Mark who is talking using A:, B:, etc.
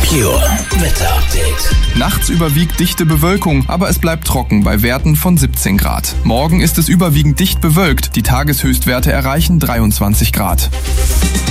A: Pure Wetter Update.
B: Nachts überwiegt dichte Bewölkung, aber es bleibt trocken bei Werten von 17 Grad. Morgen ist es überwiegend dicht bewölkt. Die Tageshöchstwerte erreichen 23 Grad.